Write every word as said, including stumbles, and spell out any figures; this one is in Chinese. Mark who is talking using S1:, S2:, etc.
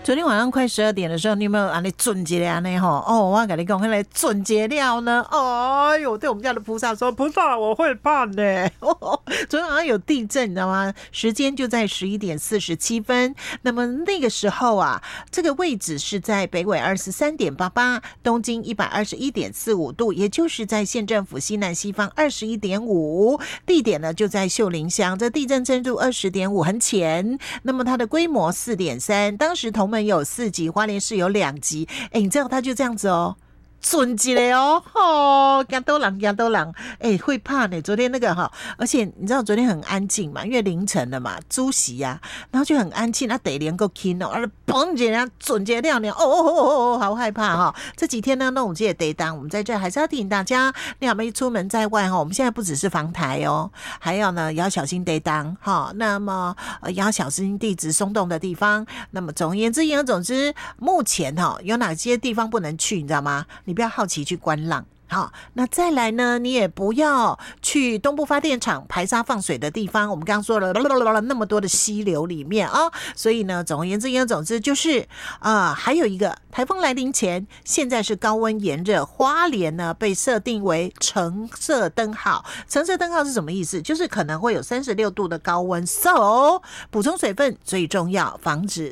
S1: 昨天晚上快十二点的时候，你有没有啊？你准结了呢？哈哦，我跟你讲，那来准结了呢。哎呦，对我们家的菩萨说，菩萨我会判呢。哦，昨天晚上有地震，你知道吗？时间就在十一点四十七分。那么那个时候啊，这个位置是在北纬二十三点八八，东经一百二十一点四五度，也就是在县政府西南西方二十一点五。地点呢就在秀林乡，这地震深度二十点五，很浅。那么它的规模四点三，当时同门有四级，花莲市有两级。哎，你知道它就这样子哦。准极了哦，哦，亚都狼，亚都狼，哎，会怕呢。昨天那个哈，而且你知道昨天很安静嘛，因为凌晨了嘛，猪席呀、啊，然后就很安静，那得连个 king 哦，嘣一下准极了呢，哦哦哦哦，好害怕哈、哦。这几天呢，那我们这也得当，我们在这还是要提醒大家，你还没出门在外哈，我们现在不只是防台哦，还要呢也要小心得当哈。那么呃也要小心地质松动的地方。那么总而言之，言而总之，目前哈有哪些地方不能去，你知道吗？你不要好奇去观浪。好，那再来呢，你也不要去东部发电厂排沙放水的地方，我们刚刚说了那么多的溪流里面啊，所以呢，总而言之言而总之就是啊、呃，还有一个台风来临前，现在是高温炎热，花莲呢被设定为橙色灯号。橙色灯号是什么意思？就是可能会有三十六度的高温 ，so 补充水分最重要，防止